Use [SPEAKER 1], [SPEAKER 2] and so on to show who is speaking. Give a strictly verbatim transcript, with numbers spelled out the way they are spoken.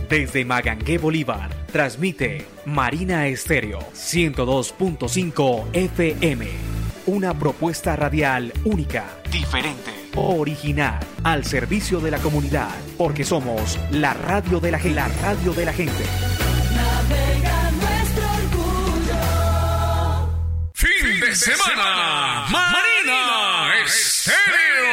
[SPEAKER 1] Desde Magangué, Bolívar, transmite Marina Estéreo ciento dos punto cinco F M. Una propuesta radial única, diferente, original, al servicio de la comunidad, porque somos la radio de la gente. La radio de la gente.
[SPEAKER 2] Navega nuestro orgullo.
[SPEAKER 3] Fin de semana.